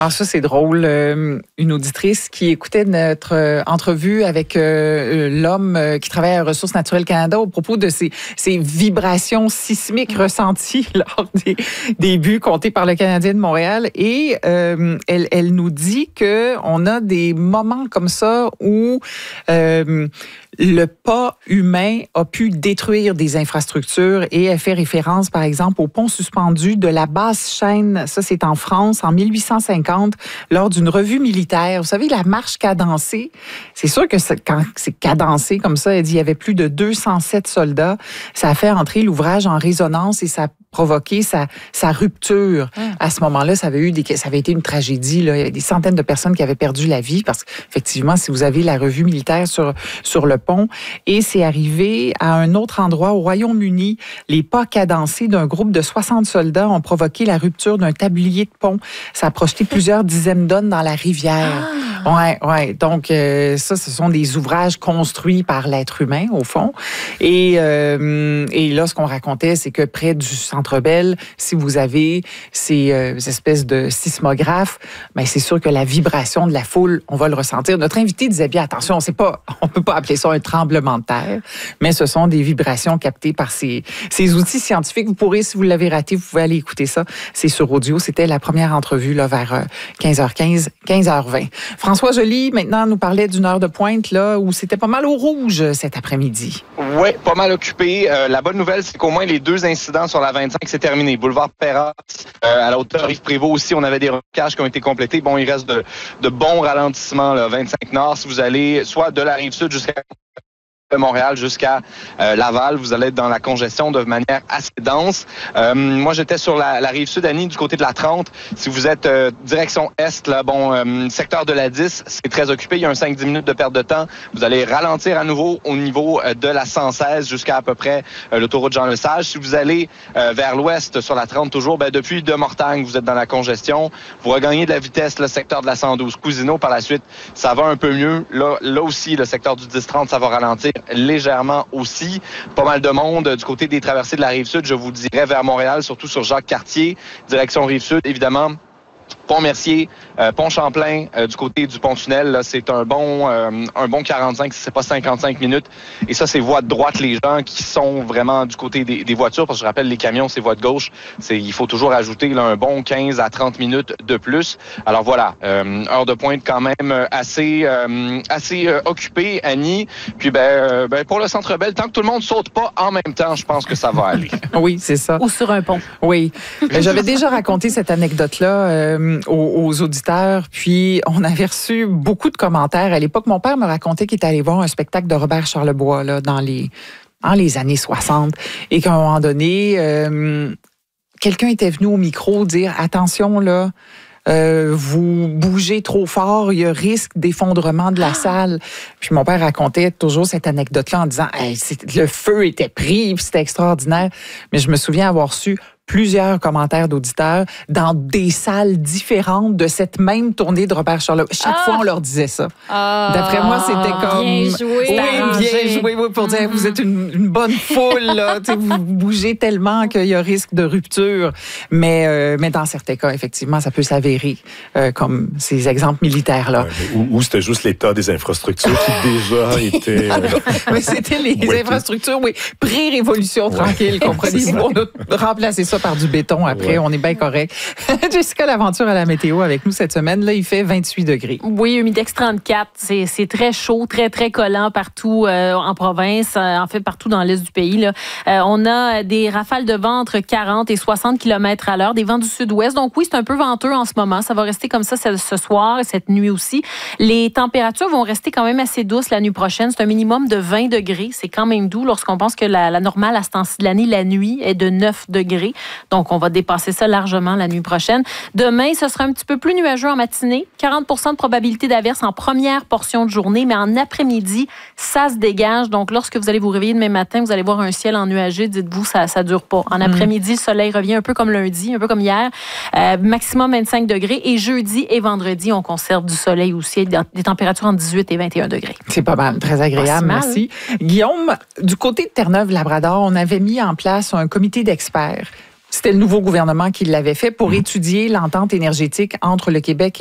Ah, ça, c'est drôle. Une auditrice qui écoutait notre entrevue avec l'homme qui travaille à Ressources naturelles Canada au propos de ces vibrations sismiques ressenties lors des buts comptés par le Canadien de Montréal. Et elle nous dit qu'on a des moments comme ça où le pas humain a pu détruire des infrastructures, et elle fait référence, par exemple, au pont suspendu de la Basse-Chaîne. Ça, c'est en France, en 1850, lors d'une revue militaire. Vous savez, la marche cadencée, c'est sûr que quand c'est cadencé comme ça, elle dit, il y avait plus de 207 soldats. Ça a fait entrer l'ouvrage en résonance et ça a provoqué sa rupture. À ce moment-là, ça avait été une tragédie, là. Il y avait des centaines de personnes qui avaient perdu la vie parce qu'effectivement, si vous avez la revue militaire sur le pont, et c'est arrivé à un autre endroit au Royaume-Uni, les pas cadencés d'un groupe de 60 soldats ont provoqué la rupture d'un tablier de pont. Ça a projeté plusieurs dizaines d'tonnes dans la rivière. Ouais. Donc, ça, ce sont des ouvrages construits par l'être humain, au fond. Et là, ce qu'on racontait, c'est que près du Centre Bell, si vous avez ces espèces de sismographes, ben c'est sûr que la vibration de la foule, on va le ressentir. Notre invité disait bien, attention, on peut pas appeler ça un tremblement de terre, mais ce sont des vibrations captées par ces outils scientifiques. Vous pourrez, si vous l'avez raté, vous pouvez aller écouter ça. C'est sur audio. C'était la première entrevue là, vers 15h15, 15h20. François Joly, maintenant, nous parlait d'une heure de pointe là, où c'était pas mal au rouge cet après-midi. Oui, pas mal occupé. La bonne nouvelle, c'est qu'au moins les 2 incidents sur la 25, c'est terminé. Boulevard Perras, à la hauteur Yves-Prévost aussi, on avait des recages qui ont été complétés. Bon, il reste de bons ralentissements, là, 25 Nord. Si vous allez soit de la Rive-Sud jusqu'à Montréal jusqu'à Laval, vous allez être dans la congestion de manière assez dense. Moi, j'étais sur la rive sud, Annie, du côté de la 30. Si vous êtes direction est, là, secteur de la 10, c'est très occupé. Il y a un 5-10 minutes de perte de temps. Vous allez ralentir à nouveau au niveau de la 116 jusqu'à à peu près l'autoroute Jean-Lesage. Si vous allez vers l'ouest sur la 30 toujours, depuis de Mortagne, vous êtes dans la congestion. Vous regagnez de la vitesse, le secteur de la 112 Cousineau. Par la suite, ça va un peu mieux. Là aussi, le secteur du 10-30, ça va ralentir légèrement aussi. Pas mal de monde du côté des traversées de la Rive-Sud, je vous dirais, vers Montréal, surtout sur Jacques-Cartier, direction Rive-Sud, évidemment. Pont-Mercier, Pont-Champlain, du côté du Pont-Tunnel, là, c'est un bon 45, si c'est pas 55 minutes. Et ça, c'est voie de droite, les gens qui sont vraiment du côté des voitures, parce que je rappelle, les camions, c'est voie de gauche. Il faut toujours ajouter là, un bon 15 à 30 minutes de plus. Alors voilà, heure de pointe quand même assez occupée, Annie. Puis pour le Centre Bell, tant que tout le monde saute pas en même temps, je pense que ça va aller. Oui, c'est ça. Ou sur un pont. Oui. J'avais déjà raconté cette anecdote-là aux auditeurs, puis on avait reçu beaucoup de commentaires. À l'époque, mon père me racontait qu'il était allé voir un spectacle de Robert Charlebois là, dans les années 60, et qu'à un moment donné, quelqu'un était venu au micro dire « Attention, là, vous bougez trop fort, il y a risque d'effondrement de la salle. » Puis mon père racontait toujours cette anecdote-là en disant hey, le feu était pris, puis c'était extraordinaire. Mais je me souviens avoir su plusieurs commentaires d'auditeurs dans des salles différentes de cette même tournée de Robert Charlebois. Chaque fois, on leur disait ça. D'après moi, c'était comme... Bien joué. Oui, bien joué. Oui, pour dire, vous êtes une bonne foule. Là, vous bougez tellement qu'il y a risque de rupture. Mais dans certains cas, effectivement, ça peut s'avérer comme ces exemples militaires-là. Ou c'était juste l'état des infrastructures qui déjà étaient... Mais c'était les infrastructures, oui. Pré-révolution tranquille, comprenez-vous. On a remplacé ça par du béton après, on est bien correct. Jessica Laventure à la météo avec nous cette semaine. Là, il fait 28 degrés. Oui, Humidex 34. C'est très chaud, très, très collant partout en province, en fait partout dans l'est du pays. Là. On a des rafales de vent entre 40 et 60 km à l'heure, des vents du sud-ouest. Donc oui, c'est un peu venteux en ce moment. Ça va rester comme ça ce soir et cette nuit aussi. Les températures vont rester quand même assez douces la nuit prochaine. C'est un minimum de 20 degrés. C'est quand même doux lorsqu'on pense que la normale à ce temps-ci de l'année, la nuit, est de 9 degrés. Donc, on va dépasser ça largement la nuit prochaine. Demain, ce sera un petit peu plus nuageux en matinée. 40 % de probabilité d'averse en première portion de journée, mais en après-midi, ça se dégage. Donc, lorsque vous allez vous réveiller demain matin, vous allez voir un ciel ennuagé. Dites-vous, ça dure pas. En après-midi, le soleil revient un peu comme lundi, un peu comme hier. Maximum 25 degrés. Et jeudi et vendredi, on conserve du soleil aussi. Des températures entre 18 et 21 degrés. C'est pas mal. Très agréable. Merci. Guillaume, du côté de Terre-Neuve-Labrador, on avait mis en place un comité d'experts C'était le nouveau gouvernement qui l'avait fait pour étudier l'entente énergétique entre le Québec